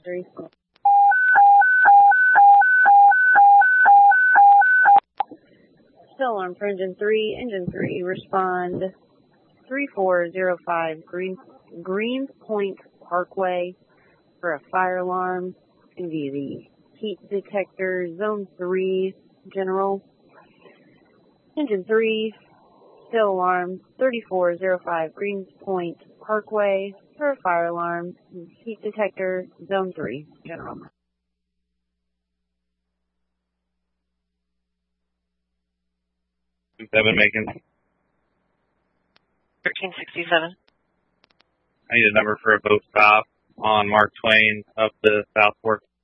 3. Still alarm for Engine 3. Engine 3, respond 3405 Greens Point Parkway for a fire alarm via the heat detector, Zone 3, General. Engine 3, still alarm 3405 Greens Point Parkway for a fire alarm, heat detector, Zone 3, General. Macon. 1367. I need a number for a boat stop on Mark Twain up the South Fork